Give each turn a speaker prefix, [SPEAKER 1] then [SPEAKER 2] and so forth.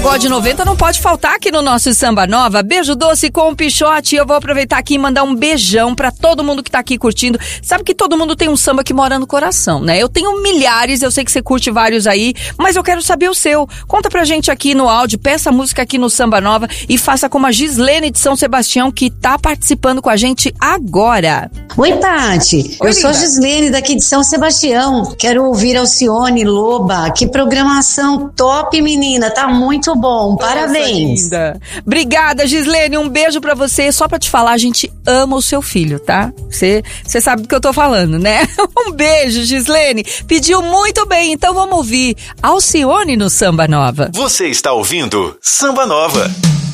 [SPEAKER 1] Pagode 90 não pode faltar aqui no nosso Samba Nova. Beijo doce com o Pichote. Eu vou aproveitar aqui e mandar um beijão pra todo mundo que tá aqui curtindo. Sabe que todo mundo tem um samba que mora no coração, né? Eu tenho milhares, eu sei que você curte vários aí, mas eu quero saber o seu. Conta pra gente aqui no áudio, peça a música aqui no Samba Nova e faça como a Gislene de São Sebastião, que tá participando com a gente agora.
[SPEAKER 2] Oi, Tati. Eu sou a Gislene daqui de São Sebastião. Quero ouvir Alcione Loba. Que programação top, menina. Tá muito bom. Parabéns.
[SPEAKER 1] Linda. Obrigada, Gislene. Um beijo pra você. Só pra te falar, a gente ama o seu filho, tá? Você sabe do que eu tô falando, né? Um beijo, Gislene. Pediu muito bem, então vamos ouvir Alcione no Samba Nova.
[SPEAKER 3] Você está ouvindo Samba Nova.